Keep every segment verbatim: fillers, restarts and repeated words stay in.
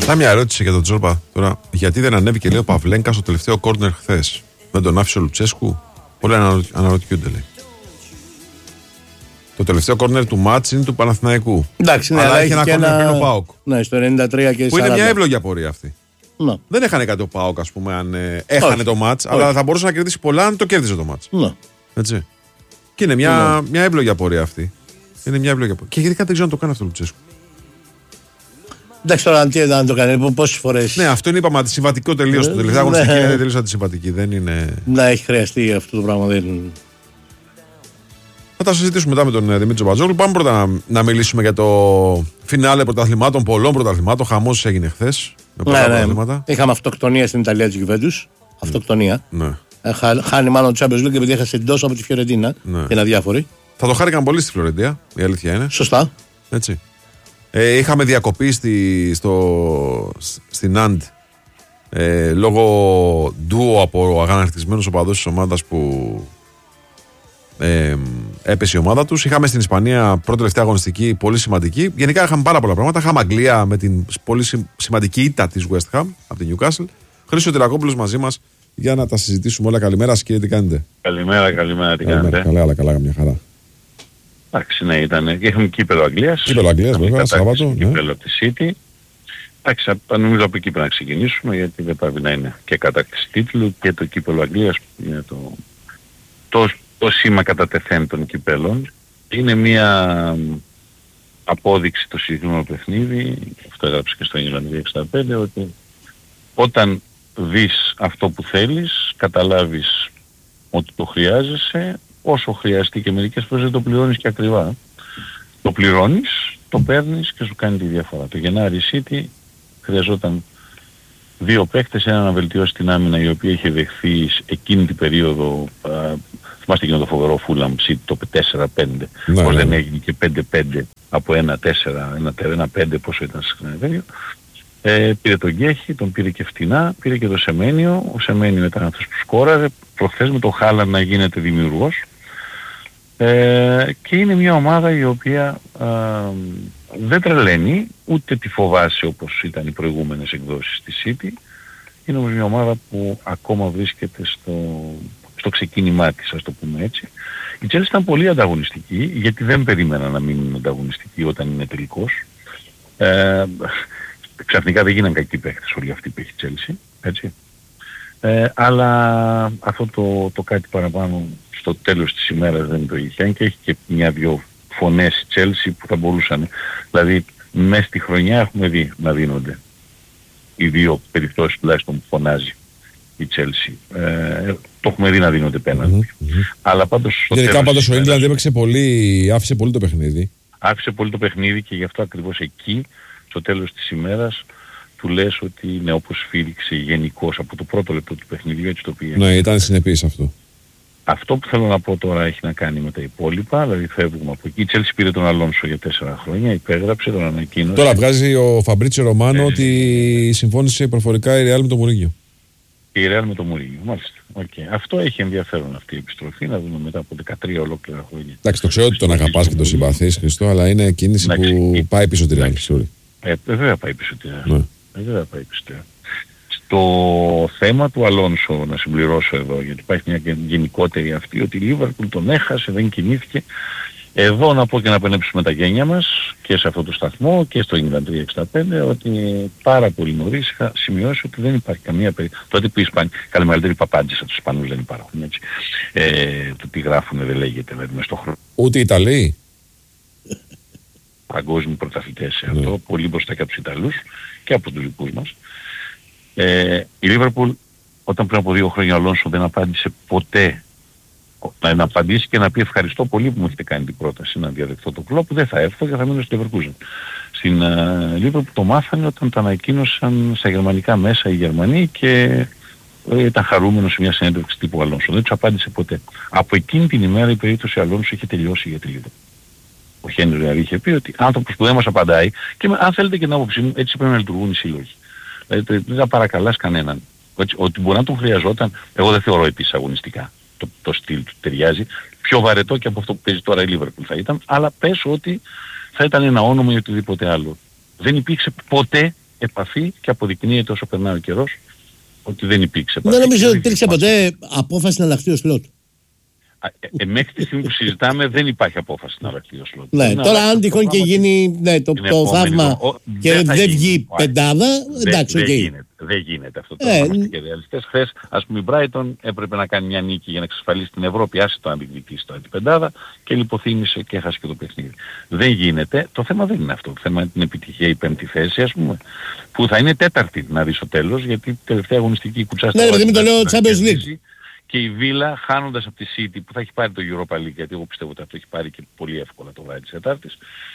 Να μια ερώτηση για τον Τζόρμπα τώρα. Γιατί δεν ανέβηκε, λέει, ο Παυλένκα στο τελευταίο κόρνερ χθες? Δεν τον άφησε ο Λουτσέσκου? Όλοι αναρωτιούνται, λέει. Το τελευταίο κόρνερ του μάτς είναι του Παναθηναϊκού. Εντάξει, ναι, αλλά, αλλά έχει ένα κόρνερ πριν ο ΠΑΟΚ. Ναι, στο ενενήντα τρία και που σαράντα. Είναι μια εύλογη απορία αυτή. Ναι. Δεν έχανε κάτι ο ΠΑΟΚ, ας πούμε, αν ε, έχανε Όχι. το μάτς, Όχι. αλλά θα μπορούσε να κερδίσει πολλά αν το κέρδιζε το μάτς. Ναι. Έτσι. Και είναι μια, Ναι. μια εύλογη απορία αυτή. Είναι μια εύλογη απορία. Και γιατί κάτι δεν ξέρω να το κάνει αυτό ο Λουτσέσκου. Εντάξει, τώρα τι να το κάνει, πόσες φορές. Ναι, αυτό είναι, είπαμε, αντισυμβατικό τελείως. Το τελευταίο ναι. αγωνιστική είναι τελείως αντισυμβατική. Δεν είναι. Να έχει χρειαστεί αυτό το πράγμα. Δεν... Θα τα συζητήσουμε μετά με τον Δημήτρη Τζομπατζόγλου. Πάμε πρώτα να, να μιλήσουμε για το φινάλε πρωταθλημάτων, πολλών πρωταθλημάτων. Χαμός έγινε χθες. Με πολλά Ναι, ναι. πρωταθλήματα. Είχαμε αυτοκτονία στην Ιταλία της Γιουβέντους. Αυτοκτονία. Ναι. Ε, χα- Χάνει μάλλον το Champions League επειδή έχασε εντός από τη Φιωρεντίνα. Ναι. Και είναι αδιάφορη. Θα το χάρηκαν πολύ στη Φλωρεντία, η αλήθεια είναι. Σωστά. Έτσι. Ε, είχαμε διακοπή στη, στο, στην Ναντ ε, λόγω ντουο από αγανακτισμένους οπαδούς της ομάδας που ε, έπεσε η ομάδα τους. Είχαμε στην Ισπανία πρώτη τελευταία αγωνιστική πολύ σημαντική. Γενικά είχαμε πάρα πολλά πράγματα. Είχαμε Αγγλία με την πολύ σημαντική ήττα της West Ham από την Newcastle. Χρήστο Τυρακόπουλος μαζί μας για να τα συζητήσουμε όλα. Καλημέρα σας, κύριε, τι κάνετε? Καλημέρα, καλημέρα, τι Καλημέρα, κάνετε? καλά, αλλά καλά, μια χαρά. Εντάξει, ναι, ήταν. Και είχαμε κύπελο Αγγλίας. Κύπελο Αγγλίας, βέβαια, Σάββατο. Ναι. Κύπελο από τη City. Εντάξει, απ- νομίζω από εκεί πρέπει να ξεκινήσουμε, γιατί δεν πρέπει να είναι και κατάκτηση τίτλου και το κύπελο Αγγλίας που είναι το, το, το σήμα κατά τεθέν των κυπέλων. Είναι μια απόδειξη το συγκεκριμένο παιχνίδι, αυτό έγραψε και στο England εξήντα πέντε, ότι όταν δεις αυτό που θέλεις, καταλάβεις ότι το χρειάζεσαι, όσο χρειαστεί και μερικές φορές δεν το πληρώνεις και ακριβά. Το πληρώνεις, το παίρνεις και σου κάνει τη διαφορά. Το Γενάρη City χρειαζόταν δύο παίκτες, ένα να βελτιώσει την άμυνα η οποία είχε δεχθεί εκείνη την περίοδο. Α, θυμάστε εκείνο το φοβερό Fulham City το τέσσερα πέντε, Ναι, πως ναι. δεν έγινε και πέντε πέντε από ένα τέσσερα, ένα πέντε πόσο ήταν συχνά. Ε, πήρε τον Γκέχη, τον πήρε και φτηνά, πήρε και τον Σεμένιο. Ο Σεμένιο ήταν αυτός που σκόραρε, προχθές με τον Χάλαν να γίνεται δημιουργός. Ε, και είναι μια ομάδα η οποία α, δεν τρελαίνει, ούτε τη φοβάσαι όπως ήταν οι προηγούμενες εκδόσεις της City. Είναι όμως μια ομάδα που ακόμα βρίσκεται στο, στο ξεκίνημά της, ας το πούμε έτσι. Η Chelsea ήταν πολύ ανταγωνιστική, γιατί δεν περίμενα να μείνουν ανταγωνιστικοί όταν είναι τελικός. Ε, ξαφνικά δεν γίναν κακοί παίχτες όλοι αυτοί που έχει η Chelsea, έτσι. Ε, αλλά αυτό το, το κάτι παραπάνω στο τέλος της ημέρας δεν το είχε, και έχει και μια-δυο φωνές η Chelsea που θα μπορούσαν. Δηλαδή μέσα στη χρονιά έχουμε δει να δίνονται οι δύο περιπτώσεις τουλάχιστον που φωνάζει η Chelsea. Ε, το έχουμε δει να δίνονται πέναντι. Mm-hmm, mm-hmm. Αλλά πάντως... Γενικά πάντως ο England έπαιξε πολύ, άφησε πολύ το παιχνίδι. Άφησε πολύ το παιχνίδι και γι' αυτό ακριβώς εκεί, στο τέλος της ημέρας, του λες ότι είναι όπως φίληξε γενικώς από το πρώτο λεπτό του παιχνιδιού, έτσι το πήγε. Ναι, ήταν συνεπής αυτό. Αυτό που θέλω να πω τώρα έχει να κάνει με τα υπόλοιπα, δηλαδή φεύγουμε από εκεί. Η Chelsea πήρε τον Αλόνσο για τέσσερα χρόνια, υπέγραψε, τον ανακοίνωσε. Τώρα βγάζει ο Φαμπρίτσιο Ρωμάνο Ε, ότι συμφώνησε προφορικά η Real με τον Μουρίνιο. Η Real με τον Μουρίνιο, μάλιστα. Okay. Αυτό έχει ενδιαφέρον αυτή η επιστροφή, να δούμε μετά από δεκατρία ολόκληρα χρόνια. Εντάξει, το ξέρω ότι τον αγαπάς και τον συμπαθείς, Χριστό, αλλά είναι κίνηση Εντάξει, που η- πάει πίσω τη Real. Sorry. Ε, βέβαια πάει πίσω τη Real. Ναι. Ε, βέβαια πάει πίσω τη Real. Στο θέμα του Αλόνσο, να συμπληρώσω εδώ, γιατί υπάρχει μια γενικότερη αυτή, ότι η Λίβερπουλ τον έχασε, δεν κινήθηκε. Εδώ να πω και να πενέψουμε τα γένια μας και σε αυτό το σταθμό και στο England τριακόσια εξήντα πέντε, ότι πάρα πολύ νωρίς είχα σημειώσει ότι δεν υπάρχει καμία περίπτωση. Τότε που οι Ισπανοί, καλά μεγαλύτεροι παπάντζες από τους Ισπανούς δεν υπάρχουν, έτσι. Ε, το τι γράφουνε δεν λέγεται, δηλαδή μες στο χρόνο. Ούτε οι Ιταλοί. Παγκόσμιοι πρωταθλητές σε Ναι. αυτό, πολύ μπροστά και από τους Ιταλούς και από τους δικούς μας. Ε, η Λίβερπουλ όταν πριν από δύο χρόνια ο Αλόνσο δεν απάντησε ποτέ, να, να απαντήσει και να πει ευχαριστώ πολύ που μου έχετε κάνει την πρόταση να διαδεχθώ το κλόπ, δεν θα έρθω και θα μείνω στο Leverkusen. Στην uh, Λίβερπουλ το μάθανε όταν τα ανακοίνωσαν στα γερμανικά μέσα οι Γερμανοί και ε, ήταν χαρούμενος σε μια συνέντευξη τύπου Αλόνσο. Δεν τους απάντησε ποτέ. Από εκείνη την ημέρα η περίπτωση Αλόνσο είχε τελειώσει για τη Λίβερπουλ. Ο Χένρι δηλαδή είχε πει ότι άνθρωπος που δεν μας απαντάει, και με, αν θέλετε και την άποψή μου, έτσι πρέπει να λειτουργούν οι σύλλογοι. Δηλαδή δεν θα παρακαλάς κανέναν. Ότι, ότι μπορεί να τον χρειαζόταν, εγώ δεν θεωρώ επίσης αγωνιστικά. Το, το στυλ του ταιριάζει. Πιο βαρετό και από αυτό που παίζει τώρα η Liverpool θα ήταν, αλλά πες ότι θα ήταν ένα όνομα ή οτιδήποτε άλλο. Δεν υπήρξε ποτέ επαφή και αποδεικνύεται όσο περνάει ο καιρός ότι δεν υπήρξε επαφή. Δεν νομίζω ότι υπήρξε ποτέ απόφαση να αλλάχθεί ο σλότ. Ε, μέχρι τη στιγμή που συζητάμε δεν υπάρχει απόφαση να αλλάχθεί ο σλότ. Ναι, τώρα αν τυχόν και γίνει ναι, το, το θαύμα ο, και δεν, δεν βγει πεντάδα, εντάξει, οκ. Δεν, okay. γίνεται, δεν γίνεται αυτό το ε, πράγμα και ρεαλιστές. Χθες, ας πούμε, η Brighton έπρεπε να κάνει μια νίκη για να εξασφαλίσει την Ευρώπη, άσε το να μην διεκδικήσει το αντιπεντάδα και λιποθύμησε και έχασε και το παιχνίδι. Δεν γίνεται. Το θέμα δεν είναι αυτό. Το θέμα είναι την επιτυχία η πέμπτη θέση, ας πούμε, που θα είναι τέταρτη να δει στο τέλος, γιατί η τελευταία αγωνιστική κουτσά ναι, δεν το λέω Champions League. Και η Βίλα, χάνοντας από τη City που θα έχει πάρει το Europa League, γιατί εγώ πιστεύω ότι αυτό έχει πάρει και πολύ εύκολα το βράδυ της Τετάρτης,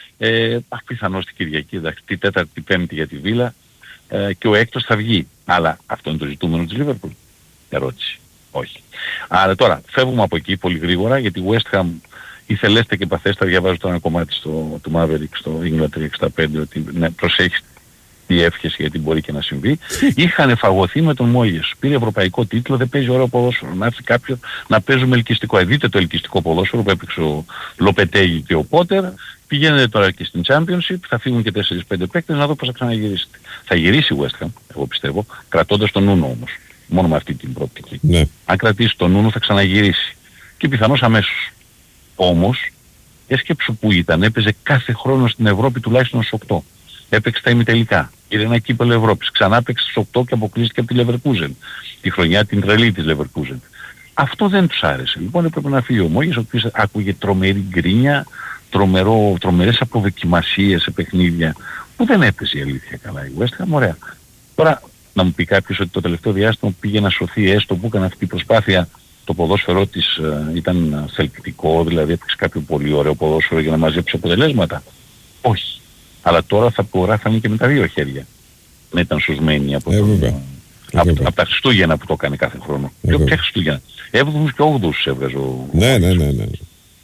ε, πιθανώς την Κυριακή, εντάξει, τη Τέταρτη, τη Πέμπτη για τη Βίλα, ε, και ο έκτος θα βγει. Αλλά αυτό είναι το ζητούμενο της Liverpool. Ερώτηση. Όχι. Άρα τώρα φεύγουμε από εκεί πολύ γρήγορα, γιατί η West Ham ήθελέστε και παθέστα, διαβάζω τώρα ένα κομμάτι στο, του Maverick στο England τριακόσια εξήντα πέντε, ότι ναι, προσέχει τι εύχεσαι γιατί μπορεί και να συμβεί. Είχαν φαγωθεί με τον Μόγες. Πήρε ευρωπαϊκό τίτλο, δεν παίζει ωραίο ποδόσφαιρο. Να έρθει κάποιος να παίζουμε ελκυστικό. Ε, δείτε το ελκυστικό ποδόσφαιρο που έπαιξε ο Λοπετέγι και ο Πότερ. Πηγαίνετε τώρα και στην Championship, θα φύγουν και τέσσερις πέντε παίκτες να δω πώς θα ξαναγυρίσετε. Θα γυρίσει η West Ham, εγώ πιστεύω, κρατώντας τον Νούνο όμως. Μόνο με αυτή την προοπτική. Ναι. Αν κρατήσει τον Νούνο θα ξαναγυρίσει. Και πιθανώς αμέσως. Όμως, έσκεψου που ήταν, έπαιζε κάθε χρόνο στην Ευρώπη τουλάχιστον στους οκτώ. Έπαιξε τα ημιτελικά. Πήρε ένα κύπελλο Ευρώπης. Ξανά έπαιξε στους οκτώ και αποκλείστηκε από τη Leverkusen. Τη χρονιά την τρελή της Leverkusen. Αυτό δεν τους άρεσε. Λοιπόν έπρεπε να φύγει ο Μόγες, ο οποίος άκουγε τρομερή γκρίνια, τρομερό, τρομερές αποδοκιμασίες σε παιχνίδια που δεν έπαιζε η αλήθεια καλά η West Ham. Ωραία. Τώρα να μου πει κάποιος ότι το τελευταίο διάστημα πήγε να σωθεί, έστω που έκανε αυτή την προσπάθεια, το ποδόσφαιρό της ε, ήταν θελκτικό, δηλαδή έπαιξε κάποιο πολύ ωραίο ποδόσφαιρο για να μαζέψει αποτελέσματα. Όχι. Αλλά τώρα θα προγράφανε και με τα δύο χέρια. Να ήταν σωσμένοι από, ε, τον, ε, από, από τα Χριστούγεννα που το έκανε κάθε χρόνο. Ε, ποια Χριστούγεννα. Έβδομους και όγδοους έβγαζε ο... Ναι, ναι, ναι, ναι.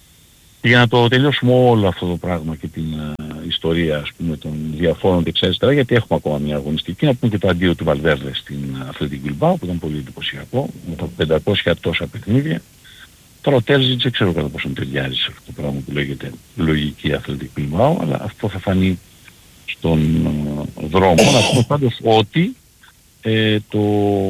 Για να το τελειώσουμε όλο αυτό το πράγμα και την uh, ιστορία, ας πούμε, των διαφόρων δεξιά-αριστερά, γιατί έχουμε ακόμα μια αγωνιστική, να πούμε και το αντίο του Βαλβέρδε στην Athletic Bilbao, που ήταν πολύ εντυπωσιακό, με τα πεντακόσια τόσα παιχνίδια. Τώρα ο Τέρζιτς δεν ξέρω κατά πόσο ταιριάζει σε αυτό το πράγμα που λέγεται λογική Athletic Bilbao, αλλά αυτό θα φανεί στον uh, δρόμο. Να πούμε πάντως ότι ε, το,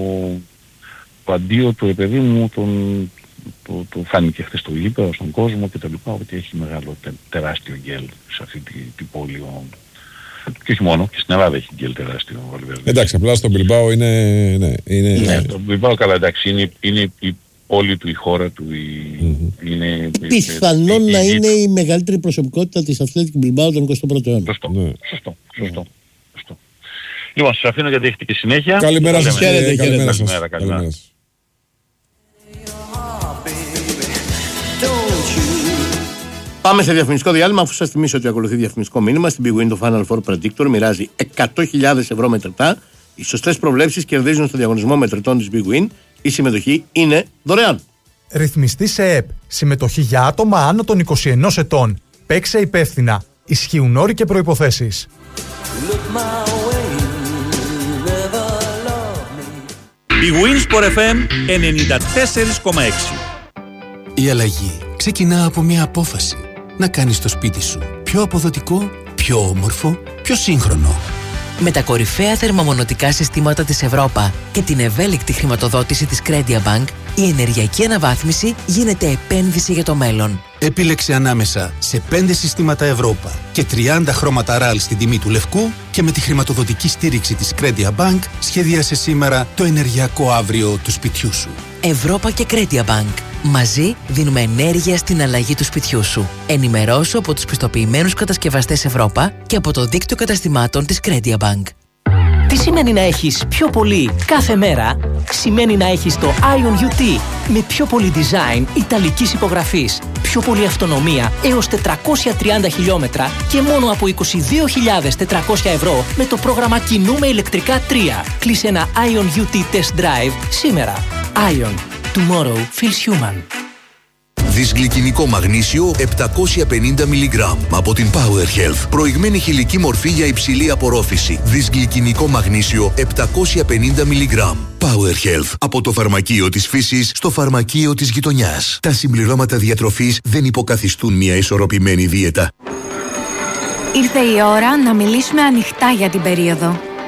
το αντίο του παιδί μου τον... Το, το φάνηκε χθες στο γήπεδο, στον κόσμο και τα λοιπά, ότι έχει μεγάλο τε, τεράστιο γκέλ σε αυτή την τη πόλη. Ο... Και όχι μόνο, και στην Ελλάδα έχει γκέλ τεράστιο. Εντάξει, απλά στο Μπιλμπάο είναι... Ναι, είναι... ναι, το Μπιλμπάο καλά, εντάξει, είναι, είναι η πόλη του, η χώρα του, η, mm-hmm. είναι... Πιθανόν να είναι η μεγαλύτερη προσωπικότητα της Athletic Bilbao τον εικοστό πρώτο αιώνα. Σωστό, ναι. σωστό, σωστό, σωστό. Λοιπόν, σας αφήνω γιατί έχετε και συνέχεια. Καλημέρα σας, χαίρετε, καλημέρα σας. Καλημέρα. Πάμε σε διαφημιστικό διάλειμμα, αφού σας θυμίσω ότι ακολουθεί διαφημιστικό μήνυμα. Στην Big Win το Final Four Predictor μοιράζει εκατό χιλιάδες ευρώ μετρητά. Οι σωστές προβλέψεις κερδίζουν στο διαγωνισμό μετρητών της Big Win. Η συμμετοχή είναι δωρεάν. Ρυθμιστή σε ΕΕΠ. Συμμετοχή για άτομα άνω των είκοσι ενός ετών. Παίξε υπεύθυνα. Ισχύουν όροι και προϋποθέσεις. Η Winsport εφ εμ ενενήντα τέσσερα κόμμα έξι. Η αλλαγή ξεκινά από μια απόφαση. Να κάνεις το σπίτι σου πιο αποδοτικό, πιο όμορφο, πιο σύγχρονο. Με τα κορυφαία θερμομονωτικά συστήματα της Ευρώπα και την ευέλικτη χρηματοδότηση της Credia Bank, η ενεργειακή αναβάθμιση γίνεται επένδυση για το μέλλον. Επίλεξε ανάμεσα σε πέντε συστήματα Ευρώπα και τριάντα χρώματα ραλ στην τιμή του λευκού και με τη χρηματοδοτική στήριξη της Credia Bank σχεδίασε σήμερα το ενεργειακό αύριο του σπιτιού σου. Ευρώπα και Credia Bank. Μαζί δίνουμε ενέργεια στην αλλαγή του σπιτιού σου. Ενημερώσου από τους πιστοποιημένους κατασκευαστές Ευρώπα και από το δίκτυο καταστημάτων της Credia Bank. Τι σημαίνει να έχεις πιο πολύ κάθε μέρα? Σημαίνει να έχεις το Ion γιου τι με πιο πολύ design ιταλικής υπογραφής, πιο πολύ αυτονομία έως τετρακόσια τριάντα χιλιόμετρα και μόνο από είκοσι δύο χιλιάδες τετρακόσια ευρώ με το πρόγραμμα Κινούμε ηλεκτρικά τρία. Κλείσε ένα Ion γιου τι Test Drive σήμερα. Ion. Tomorrow feels human. Δυσγλυκινικό μαγνήσιο επτακόσια πενήντα μιλιγκράμμ από την Power Health. Προηγμένη χηλική μορφή για υψηλή απορρόφηση. Δυσγλυκινικό μαγνήσιο επτακόσια πενήντα μιλιγκράμμ. Power Health. Από το φαρμακείο της φύσης στο φαρμακείο της γειτονιάς. Τα συμπληρώματα διατροφής δεν υποκαθιστούν μια ισορροπημένη δίαιτα. Ήρθε η ώρα να μιλήσουμε ανοιχτά για την περίοδο.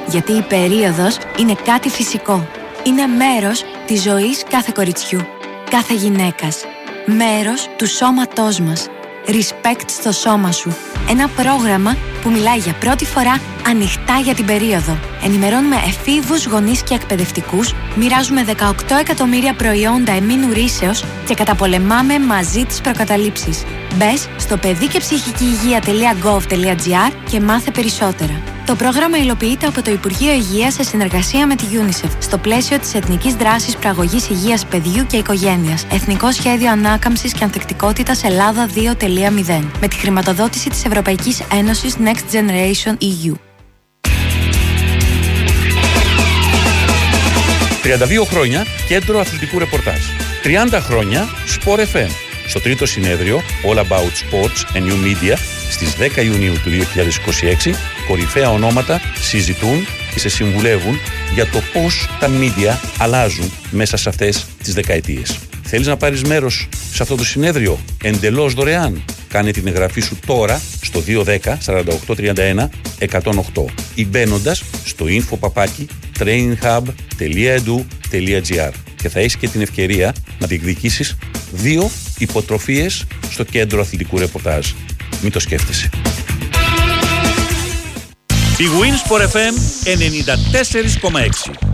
Γιατί η περίοδος είναι κάτι φυσικό. Είναι μέρος της ζωής κάθε κοριτσιού, κάθε γυναίκας. Μέρος του σώματός μας. Respect στο σώμα σου. Ένα πρόγραμμα που μιλάει για πρώτη φορά ανοιχτά για την περίοδο. Ενημερώνουμε εφήβους, γονείς και εκπαιδευτικούς, μοιράζουμε δεκαοκτώ εκατομμύρια προϊόντα εμμήνου ρύσεως και καταπολεμάμε μαζί τις προκαταλήψεις. Μπες στο παιδί και ψυχική υγεία τελεία γκοβ τελεία τζι άρ και μάθε περισσότερα. Το πρόγραμμα υλοποιείται από το Υπουργείο Υγείας σε συνεργασία με τη UNICEF στο πλαίσιο της Εθνικής Δράσης Προαγωγής Υγείας Παιδιού και Οικογένειας. Εθνικό Σχέδιο Ανάκαμψης και Ανθεκτικότητας Ελλάδα δύο τελεία μηδέν. Με τη χρηματοδότηση της Ευρωπαϊκής Ένωσης Next Generation ι γιου. τριάντα δύο χρόνια Κέντρο Αθλητικού Ρεπορτάζ. τριάντα χρόνια Sport εφ εμ. Στο τρίτο συνέδριο All About Sports and New Media στις δέκα Ιουνίου του δύο χιλιάδες είκοσι έξι, κορυφαία ονόματα συζητούν και σε συμβουλεύουν για το πώς τα media αλλάζουν μέσα σε αυτές τις δεκαετίες. Θέλεις να πάρεις μέρος σε αυτό το συνέδριο εντελώς δωρεάν? Κάνε την εγγραφή σου τώρα στο δύο ένα μηδέν σαράντα οκτώ τριάντα ένα εκατόν οκτώ ή μπαίνοντας στο info παπάκι traininghub τελεία edu τελεία τζι άρ και θα έχεις και την ευκαιρία να διεκδικήσεις δύο υποτροφίες στο Κέντρο Αθλητικού Ρεπορτάζ. Μην το σκέφτεσαι. Big Win Sport εφ εμ ενενήντα τέσσερα κόμμα έξι.